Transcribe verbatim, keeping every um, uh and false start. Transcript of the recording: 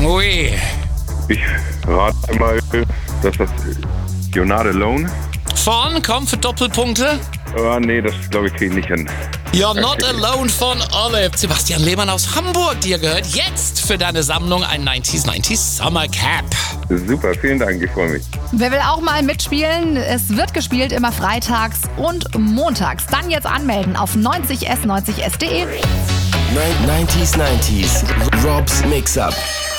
Ui. Ich rate mal, dass das You're Not Alone. Von, komm für Doppelpunkte. Ah, nee, das glaube ich kriege ich nicht hin. You're Not Alone von Olive. Sebastian Lehmann aus Hamburg, dir gehört jetzt für deine Sammlung ein neunziger neunzig Summer Cap. Super, vielen Dank, ich freue mich. Wer will auch mal mitspielen? Es wird gespielt immer freitags und montags. Dann jetzt anmelden auf neunzig s neunzig s punkt de. neunziger neunzig Robs Mix-Up.